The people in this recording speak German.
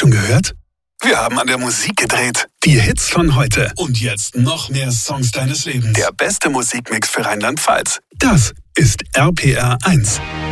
Schon gehört? Wir haben an der Musik gedreht. Die Hits von heute. Und jetzt noch mehr Songs deines Lebens. Der beste Musikmix für Rheinland-Pfalz. Das ist RPR 1.